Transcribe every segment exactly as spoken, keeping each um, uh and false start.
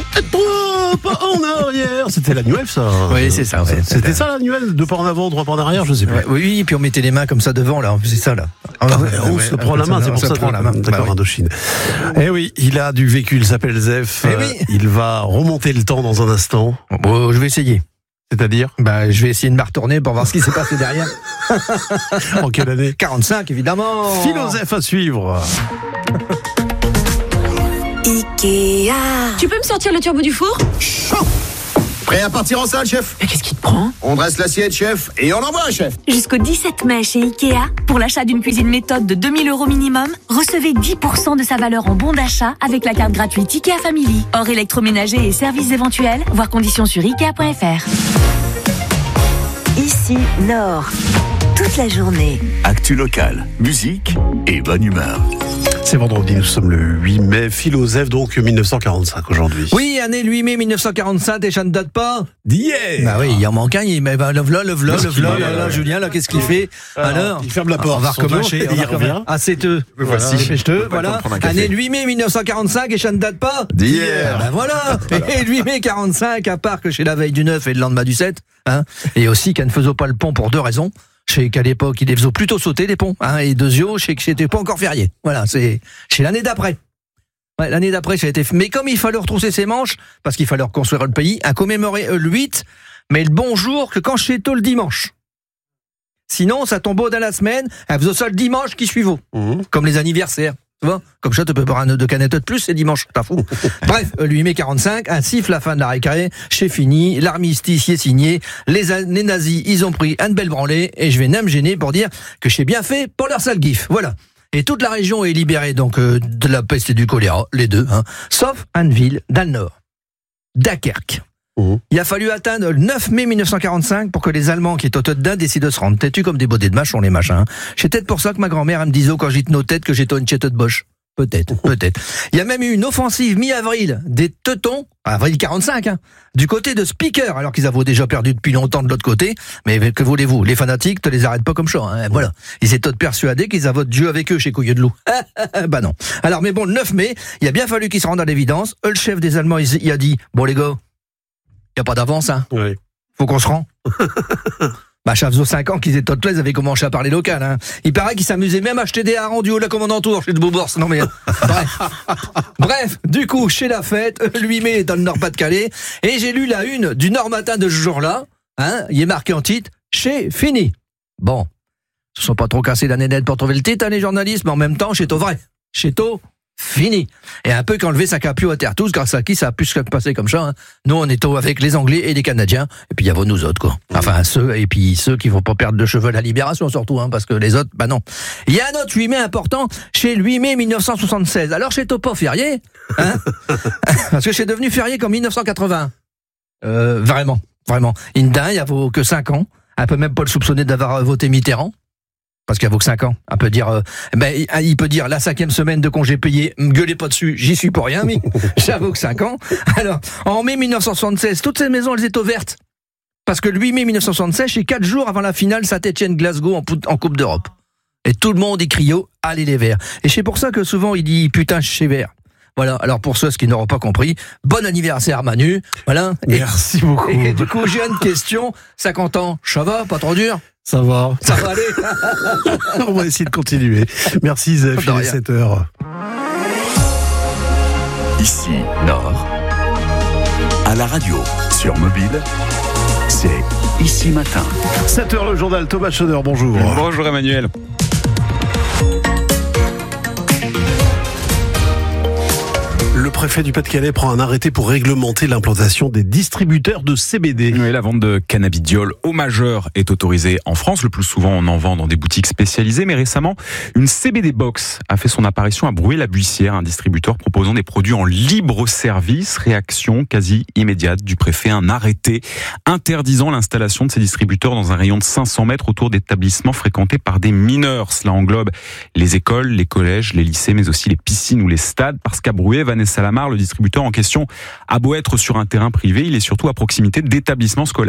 Pas en arrière. C'était l'annuel, ça. Oui, c'est ça. Ouais. C'était ça l'annuel, deux pas en avant, trois pas en arrière, je sais plus. Ouais, oui, puis on mettait les mains comme ça devant, là. C'est ça, là. Ah, ouais, on ouais, se prend la main, c'est pour ça. Prend la main. D'accord, bah, oui. Indochine. Eh oui, il a du vécu, il s'appelle Zef. Eh oui. Il va remonter le temps dans un instant. Bon, je vais essayer. C'est-à-dire ? Bah, je vais essayer de me retourner pour voir ce qui s'est passé derrière. En quelle année ? quarante-cinq, évidemment. Philosophe à suivre. Ikea. Tu peux me sortir le turbo du four ? Chaud. Prêt à partir en salle, chef ? Mais qu'est-ce qui te prend ? On dresse l'assiette, chef, et on envoie, chef. Jusqu'au dix-sept mai chez Ikea, pour l'achat d'une cuisine méthode de deux mille euros minimum, recevez dix pour cent de sa valeur en bon d'achat avec la carte gratuite Ikea Family. Hors électroménager et services éventuels, voir conditions sur ikea point f r. Ici, Nord. Toute la journée. Actu locale, musique et bonne humeur. C'est vendredi, nous sommes le huit mai, Philosophe, donc mille neuf cent quarante-cinq aujourd'hui. Oui, année le huit mai mille neuf cent quarante-cinq, et ça ne date pas d'hier. Bah oui, il en manque un, il met bah, le v'là, le v'là, le v'là, là, là, Julien, là, qu'est-ce qu'il fait ? Alors, il ferme la porte. On va recommencer, il revient. Ah, c'est eux. Voici. Dépêche-te, voilà. Année le huit mai mille neuf cent quarante-cinq, et ça ne date pas d'hier. Bah voilà. Et le huit mai quarante-cinq, à part que chez la veille du neuf et le lendemain du sept, hein, et aussi qu'elle ne faisait pas le pont pour deux raisons. Je sais qu'à l'époque, il les faisait plutôt sauter, les ponts. Hein, et Dezio, je sais que c'était pas encore férié. Voilà, c'est chez l'année d'après. Ouais, l'année d'après, ça a été... Mais comme il fallait retrousser ses manches, parce qu'il fallait reconstruire le pays, à commémorer le huit, mais le bon jour que quand chez tôt le dimanche. Sinon, ça tombe au dans la semaine, elle faisait ça le dimanche qui suivait. Mmh. Comme les anniversaires. Tu vois, comme ça, tu peux boire un œuf de canette de plus, c'est dimanche, t'as fou. Bref, le huit mai quarante-cinq, un siffle, la fin de la récré, c'est fini, l'armistice y est signé, les, les nazis, ils ont pris une belle branlée, et je vais même me gêner pour dire que j'ai bien fait pour leur sale gif. Voilà. Et toute la région est libérée, donc, euh, de la peste et du choléra, les deux, hein, sauf une ville dans le nord. Dunkerque. Mmh. Il a fallu atteindre le neuf mai mille neuf cent quarante-cinq pour que les Allemands qui étaient au dedans décident de se rendre têtus comme des bodés de mâche on les machins. C'est peut-être pour ça que ma grand-mère elle me disait quand j'étais nos têtes que j'étais une tête de boche. Peut-être, peut-être. Il y a même eu une offensive mi-avril des Teutons, avril quarante-cinq, hein, du côté de Speaker, alors qu'ils avaient déjà perdu depuis longtemps de l'autre côté. Mais que voulez-vous, les fanatiques te les arrêtent pas comme ça. Hein, voilà. Ils étaient persuadés qu'ils avaient Dieu avec eux chez Couilleux de Loup. Bah non. Alors, mais bon, le neuf mai, il a bien fallu qu'ils se rendent à l'évidence. Le chef des Allemands, il, il a dit, bon les gars, il n'y a pas d'avance, hein. Oui. Faut qu'on se rend. Bah, ça faisait cinq ans qu'ils étaient tous ils avaient commencé à parler local, hein. Il paraît qu'ils s'amusaient même à acheter des harengs du haut de la commandantour chez de Beaubourse. Non, mais, bref. Bref, du coup, chez la fête, le huit mai dans le Nord-Pas-de-Calais, et j'ai lu la une du Nord Matin de ce jour-là, hein. Il est marqué en titre, chez fini. Bon. Ils se sont pas trop cassés la nénette pour trouver le titre, hein, les journalistes, mais en même temps, chez Tôt vrai. Chez Tôt, fini. Et un peu qu'enlever sa capio à terre tous, grâce à qui ça a pu se passer comme ça, hein. Nous, on est avec les Anglais et les Canadiens, et puis il y a nous autres, quoi. Enfin, ceux, et puis ceux qui vont pas perdre de cheveux à la Libération, surtout, hein, parce que les autres, bah non. Il y a un autre huit mai important, chez le huit mai mille neuf cent soixante-seize. Alors, chez Topo férié, hein, parce que c'est devenu férié comme mille neuf cent quatre-vingts. Euh, vraiment, vraiment. Indin, il y a vaut que cinq ans. Un peu même pas le soupçonner d'avoir voté Mitterrand. Parce qu'il y a vaut que cinq ans. On peut dire, euh, ben, il peut dire la cinquième semaine de congé payé, me gueulez pas dessus, j'y suis pour rien, mais ça vaut que cinq ans. Alors, en mai mille neuf cent soixante-seize, toutes ces maisons, elles étaient ouvertes. Parce que le huit mai mille neuf cent soixante-seize, c'est quatre jours avant la finale Saint-Étienne-Glasgow en, en Coupe d'Europe. Et tout le monde y crie, allez les Verts. Et c'est pour ça que souvent il dit, putain, chez Verts. Voilà, alors pour ceux qui n'auront pas compris, bon anniversaire Manu. Voilà. Merci et, beaucoup. Et du coup, j'ai une question, cinquante ans, ça va, pas trop dur ? Ça va. Ça va aller. On va essayer de continuer. Merci Zef, il est sept heures. Ici, Nord. À la radio, sur mobile, c'est Ici Matin. sept heures le journal, Thomas Schoner, bonjour. Bonjour Emmanuel. Le préfet du Pas-de-Calais prend un arrêté pour réglementer l'implantation des distributeurs de C B D. Oui, la vente de cannabidiol au majeur est autorisée en France. Le plus souvent, on en vend dans des boutiques spécialisées. Mais récemment, une C B D Box a fait son apparition à Brouet-la-Buissière, un distributeur proposant des produits en libre service. Réaction quasi immédiate du préfet. Un arrêté interdisant l'installation de ces distributeurs dans un rayon de cinq cents mètres autour d'établissements fréquentés par des mineurs. Cela englobe les écoles, les collèges, les lycées, mais aussi les piscines ou les stades. Parce qu'à Brouet, Vanessa Salamar, le distributeur en question, a beau être sur un terrain privé, il est surtout à proximité d'établissements scolaires.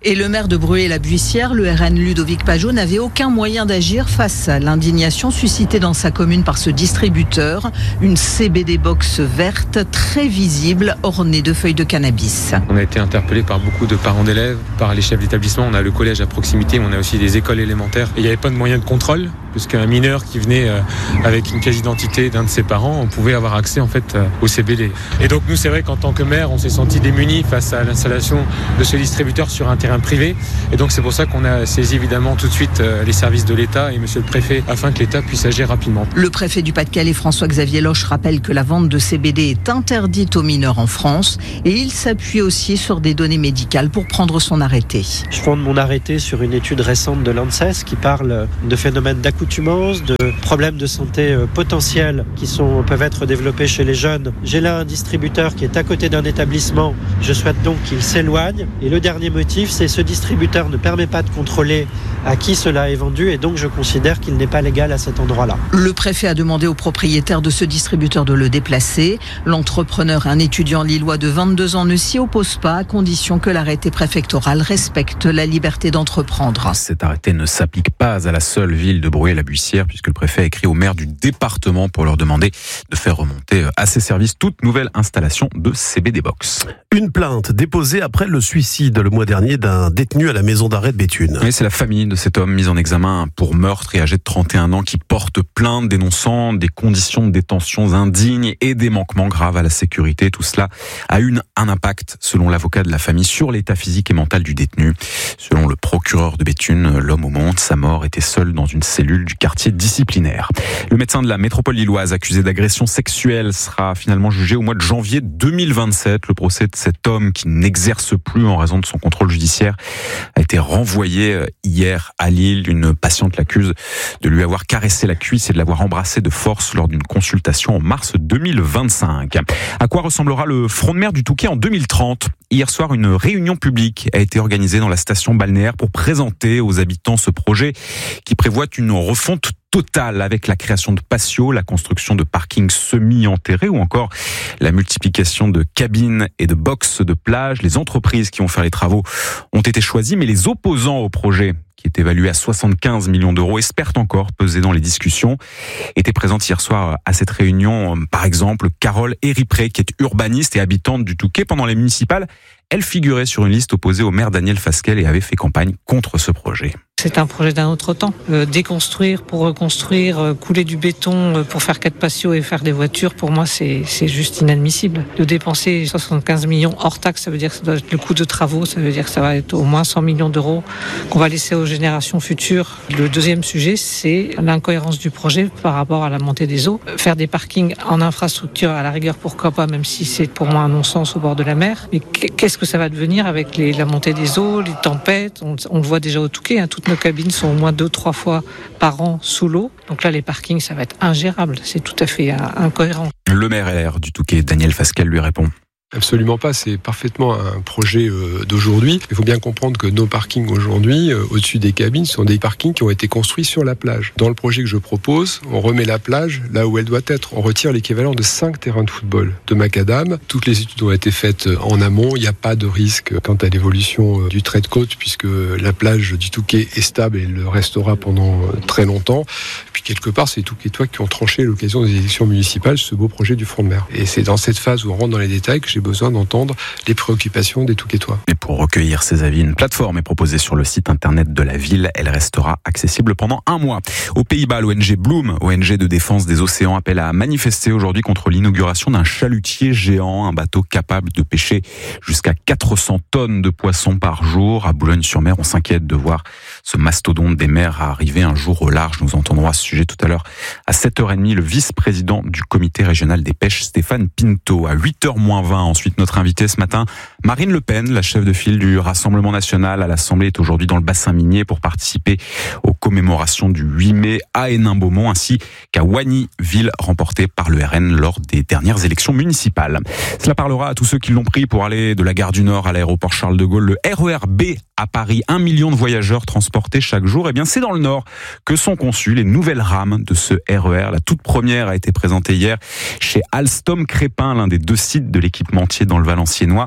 Et le maire de Bruay-la-Buissière, le R N Ludovic Pajot, n'avait aucun moyen d'agir face à l'indignation suscitée dans sa commune par ce distributeur. Une C B D box verte très visible, ornée de feuilles de cannabis. On a été interpellé par beaucoup de parents d'élèves, par les chefs d'établissement. On a le collège à proximité, mais on a aussi des écoles élémentaires. Et il n'y avait pas de moyen de contrôle, puisqu'un mineur qui venait avec une case d'identité d'un de ses parents, on pouvait avoir accès en fait au C B D. Et donc nous, c'est vrai qu'en tant que maire, on s'est senti démunis face à l'installation de ce distributeur sur un terrain privé. Et donc c'est pour ça qu'on a saisi évidemment tout de suite les services de l'État et monsieur le préfet afin que l'État puisse agir rapidement. Le préfet du Pas-de-Calais, François-Xavier Loche, rappelle que la vente de C B D est interdite aux mineurs en France et il s'appuie aussi sur des données médicales pour prendre son arrêté. Je fonde mon arrêté sur une étude récente de l'ANSES qui parle de phénomènes d'accoutumance, de problèmes de santé potentiels qui sont, peuvent être développés chez les jeunes. J'ai là un distributeur qui est à côté d'un établissement. Je souhaite donc qu'il s'éloigne. Et le dernier motif, c'est que ce distributeur ne permet pas de contrôler à qui cela est vendu et donc je considère qu'il n'est pas légal à cet endroit-là. Le préfet a demandé au propriétaire de ce distributeur de le déplacer. L'entrepreneur, un étudiant lillois de vingt-deux ans, ne s'y oppose pas à condition que l'arrêté préfectoral respecte la liberté d'entreprendre. Cet arrêté ne s'applique pas à la seule ville de Bruay-la-Buissière puisque le préfet a écrit au maire du département pour leur demander de faire remonter à ses services toute nouvelle installation de C B D box. Une plainte déposée après le suicide le mois dernier d'un détenu à la maison d'arrêt de Béthune. Oui, c'est la famille de cet homme mis en examen pour meurtre et âgé de trente et un ans qui porte plainte dénonçant des conditions de détention indignes et des manquements graves à la sécurité. Tout cela a eu un impact, selon l'avocat de la famille, sur l'état physique et mental du détenu. Selon le procureur de Béthune, l'homme au monde, sa mort était seul dans une cellule du quartier disciplinaire. Le médecin de la métropole lilloise accusé d'agression sexuelle sera finalement jugé au mois de janvier deux mille vingt-sept. Le procès de cet homme qui n'exerce plus en raison de son contrôle judiciaire a été renvoyé hier à Lille. Une patiente l'accuse de lui avoir caressé la cuisse et de l'avoir embrassé de force lors d'une consultation en mars deux mille vingt-cinq. À quoi ressemblera le front de mer du Touquet en deux mille trente ? Hier soir, une réunion publique a été organisée dans la station balnéaire pour présenter aux habitants ce projet qui prévoit une refonte totale avec la création de patios, la construction de parkings semi-enterrés ou encore la multiplication de cabines et de boxes de plage. Les entreprises qui vont faire les travaux ont été choisies, mais les opposants au projet, qui est évalué à soixante-quinze millions d'euros, espèrent encore peser dans les discussions. Était présente hier soir à cette réunion, par exemple, Carole Héripré, qui est urbaniste et habitante du Touquet. Pendant les municipales, elle figurait sur une liste opposée au maire Daniel Fasquelle et avait fait campagne contre ce projet. C'est un projet d'un autre temps. Euh, déconstruire pour reconstruire, euh, couler du béton euh, pour faire quatre patios et faire des voitures, pour moi, c'est, c'est juste inadmissible. De dépenser soixante-quinze millions hors taxe, ça veut dire que ça doit être le coût de travaux, ça veut dire que ça va être au moins cent millions d'euros qu'on va laisser aux générations futures. Le deuxième sujet, c'est l'incohérence du projet par rapport à la montée des eaux. Faire des parkings en infrastructure, à la rigueur, pourquoi pas, même si c'est pour moi un non-sens au bord de la mer. Mais qu'est-ce que ça va devenir avec les, la montée des eaux, les tempêtes? On, on le voit déjà au Touquet, hein, toutes nos cabines sont au moins deux, trois fois par an sous l'eau. Donc là, les parkings, ça va être ingérable. C'est tout à fait incohérent. Le maire L R du Touquet, Daniel Fasquelle, lui répond. Absolument pas, c'est parfaitement un projet d'aujourd'hui. Il faut bien comprendre que nos parkings aujourd'hui, au-dessus des cabines, sont des parkings qui ont été construits sur la plage. Dans le projet que je propose, on remet la plage là où elle doit être. On retire l'équivalent de cinq terrains de football de macadam. Toutes les études ont été faites en amont. Il n'y a pas de risque quant à l'évolution du trait de côte puisque la plage du Touquet est stable et le restera pendant très longtemps. Puis quelque part, c'est les Touquetois qui ont tranché à l'occasion des élections municipales ce beau projet du front de mer. Et c'est dans cette phase où on rentre dans les détails que j'ai besoin d'entendre les préoccupations des Touquetois. Et pour recueillir ces avis, une plateforme est proposée sur le site internet de la ville. Elle restera accessible pendant un mois. Aux Pays-Bas, l'O N G Bloom, O N G de défense des océans, appelle à manifester aujourd'hui contre l'inauguration d'un chalutier géant, un bateau capable de pêcher jusqu'à quatre cents tonnes de poissons par jour. À Boulogne-sur-Mer, on s'inquiète de voir ce mastodonte des mers arriver un jour au large. Nous entendrons à ce sujet tout à l'heure à sept heures trente le vice-président du comité régional des pêches, Stéphane Pinto. À huit heures moins vingt, ensuite, notre invitée ce matin, Marine Le Pen, la chef de file du Rassemblement national à l'Assemblée, est aujourd'hui dans le bassin minier pour participer aux commémorations du huit mai à Hénin-Beaumont ainsi qu'à Wagny, ville remportée par le R N lors des dernières élections municipales. Cela parlera à tous ceux qui l'ont pris pour aller de la gare du Nord à l'aéroport Charles de Gaulle. Le R E R B à Paris, un million de voyageurs transportés chaque jour. Eh bien, c'est dans le Nord que sont conçues les nouvelles rames de ce R E R. La toute première a été présentée hier chez Alstom Crépin, l'un des deux sites de l'équipementier dans le Valenciennois.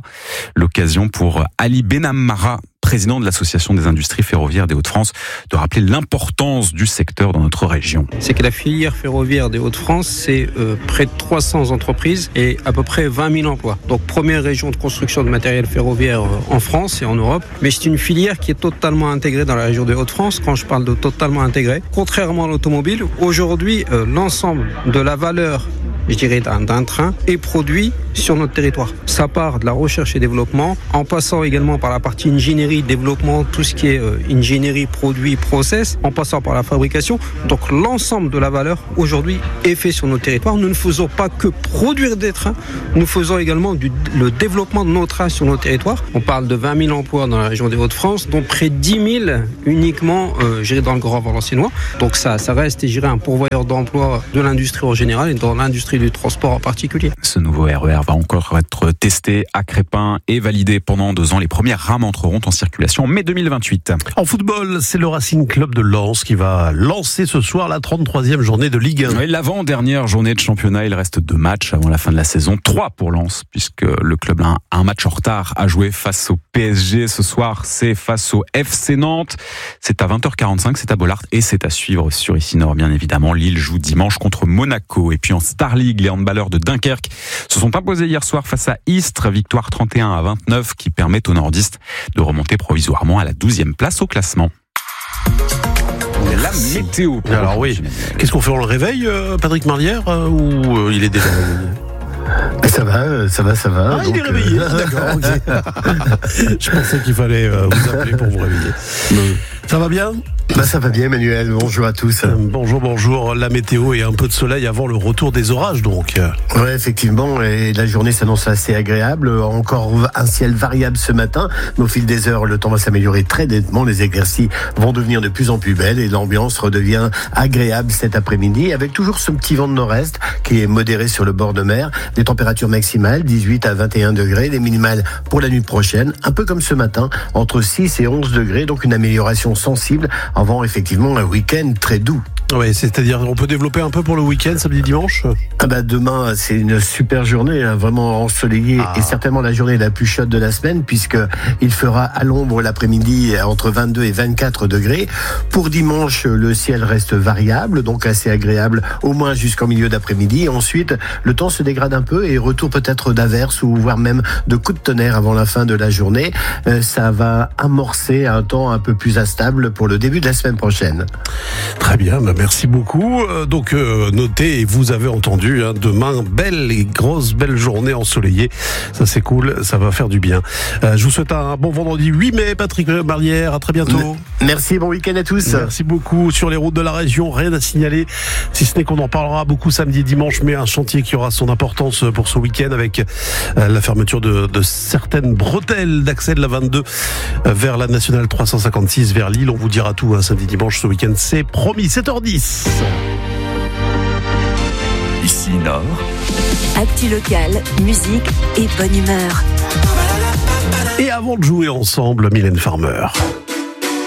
L'occasion pour Ali Benamara, président de l'Association des industries ferroviaires des Hauts-de-France, de rappeler l'importance du secteur dans notre région. C'est que la filière ferroviaire des Hauts-de-France, c'est euh, près de trois cents entreprises et à peu près vingt mille emplois. Donc première région de construction de matériel ferroviaire euh, en France et en Europe. Mais c'est une filière qui est totalement intégrée dans la région des Hauts-de-France. Quand je parle de totalement intégrée, contrairement à l'automobile, aujourd'hui, euh, l'ensemble de la valeur, je dirais, d'un, d'un train est produit sur notre territoire. Ça part de la recherche et développement, en passant également par la partie ingénierie, développement, tout ce qui est euh, ingénierie, produit, process, en passant par la fabrication. Donc l'ensemble de la valeur aujourd'hui est fait sur notre territoire. Nous ne faisons pas que produire des trains, nous faisons également du, le développement de nos trains sur notre territoire. On parle de vingt mille emplois dans la région des Hauts-de-France, dont près de dix mille uniquement euh, gérés dans le Grand Valenciennois. Donc ça, ça reste, je dirais, un pourvoyeur d'emploi de l'industrie en général et dans l'industrie du transport en particulier. Ce nouveau R E R va encore être testé à Crespin et validé pendant deux ans. Les premières rames entreront en circulation en mai deux mille vingt-huit. En football, c'est le Racing Club de Lens qui va lancer ce soir la trente-troisième journée de Ligue un. Oui, l'avant-dernière journée de championnat, il reste deux matchs avant la fin de la saison. Trois pour Lens, puisque le club a un match en retard à jouer face au P S G. Ce soir, c'est face au F C Nantes. C'est à vingt heures quarante-cinq, c'est à Bollaert et c'est à suivre sur Ici Nord, bien évidemment. Lille joue dimanche contre Monaco. Et puis en Star League, les handballeurs de Dunkerque se sont imposés hier soir face à Istres. Victoire trente et un à vingt-neuf qui permet aux nordistes de remonter provisoirement à la douzième place au classement. La météo. Alors oui, qu'est-ce qu'on fait? On le réveille, euh, Patrick Marlière, euh, ou euh, il est déjà réveillé? Ça va, ça va, ça va. Ah, donc, il est réveillé, euh... d'accord. Okay. Je pensais qu'il fallait euh, vous appeler pour vous réveiller. Euh, ça va bien? Bah ça va bien, Emmanuel. Bonjour à tous. Euh, bonjour, bonjour. La météo et un peu de soleil avant le retour des orages, donc. Ouais, effectivement. Et la journée s'annonce assez agréable. Encore un ciel variable ce matin, mais au fil des heures, le temps va s'améliorer très nettement. Les éclaircies vont devenir de plus en plus belles et l'ambiance redevient agréable cet après-midi, avec toujours ce petit vent de nord-est qui est modéré sur le bord de mer. Des températures maximales dix-huit à vingt et un degrés, des minimales pour la nuit prochaine, un peu comme ce matin, entre six et onze degrés, donc une amélioration sensible avant effectivement un week-end très doux. Oui, c'est-à-dire on peut développer un peu pour le week-end, samedi, dimanche? Ah bah demain, c'est une super journée, hein, vraiment ensoleillée, ah. Et certainement la journée la plus chaude de la semaine, puisque il fera à l'ombre l'après-midi entre vingt-deux et vingt-quatre degrés. Pour dimanche, le ciel reste variable, donc assez agréable, au moins jusqu'en milieu d'après-midi. Ensuite, le temps se dégrade un peu et retour peut-être d'averses ou voire même de coups de tonnerre avant la fin de la journée. Euh, ça va amorcer un temps un peu plus instable pour le début de la semaine prochaine. Très bien, bah merci beaucoup. Euh, donc euh, notez, et vous avez entendu, hein, demain, belle et grosse belle journée ensoleillée. Ça c'est cool, ça va faire du bien. Euh, je vous souhaite un bon vendredi huit mai, Patrick Marlière. À très bientôt. Merci, bon week-end à tous. Merci beaucoup. Sur les routes de la région, rien à signaler, si ce n'est qu'on en parlera beaucoup samedi et dimanche, mais un chantier qui aura son importance pour ce week-end avec euh, la fermeture de, de certaines bretelles d'accès de la vingt-deux euh, vers la nationale trois cent cinquante-six vers Lille. On vous dira tout, hein, samedi dimanche ce week-end, c'est promis. sept heures dix. Ici Nord. Actu local, musique et bonne humeur. Et avant de jouer ensemble, Mylène Farmer.